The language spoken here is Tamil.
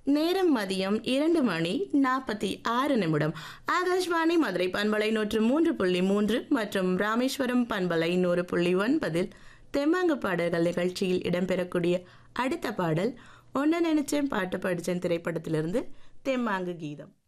நேரம் மதியம் 2:46. ஆகாஷ்வாணி மதுரை பண்பலை 103.3 மற்றும் ராமேஸ்வரம் பண்பலை 100.9 தெம்மாங்கு பாடல்கள் நிகழ்ச்சியில் இடம்பெறக்கூடிய அடுத்த பாடல் ஒன்ன நினைச்சேன் பாட்டு படிச்சேன் திரைப்படத்திலிருந்து தெம்மாங்கு கீதம்.